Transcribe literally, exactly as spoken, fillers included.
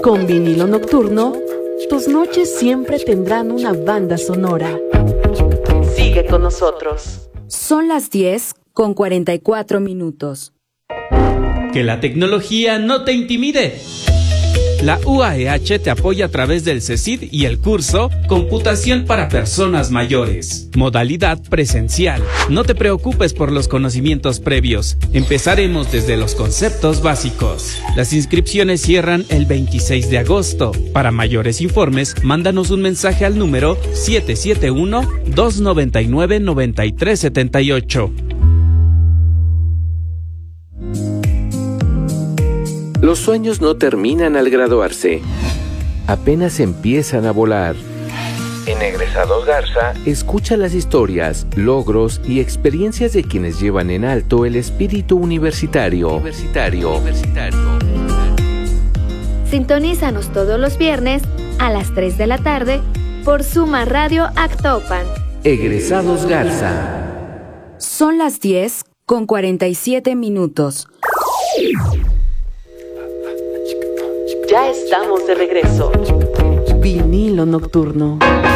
Con Vinilo Nocturno, tus noches siempre tendrán una banda sonora. Sigue con nosotros. Son las diez con cuarenta y cuatro minutos. Que la tecnología no te intimide. La U A E H te apoya a través del CECID y el curso Computación para Personas Mayores. Modalidad presencial. No te preocupes por los conocimientos previos. Empezaremos desde los conceptos básicos. Las inscripciones cierran el veintiséis de agosto. Para mayores informes, mándanos un mensaje al número siete siete uno, dos nueve nueve, nueve tres siete ocho. Los sueños no terminan al graduarse, apenas empiezan a volar. En Egresados Garza, escucha las historias, logros y experiencias de quienes llevan en alto el espíritu universitario. Universitario. Universitario. Sintonízanos todos los viernes a las tres de la tarde por Suma Radio Actopan. Egresados Garza. Son las diez con cuarenta y siete minutos. Ya estamos de regreso. Vinilo Nocturno.